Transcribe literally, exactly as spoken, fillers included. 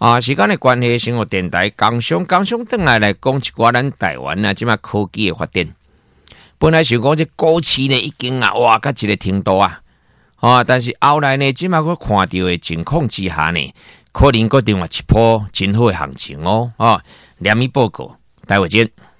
啊，时间的关系，生活电台刚上刚上转来来讲一寡咱台湾啊，即马科技的发展。本来想讲这股市呢已经啊，哇，到一个程度啊，啊，但是后来呢，即马我看到的情况之下呢，可能个另外一波真好的行情哦，啊，两米报告，待会见。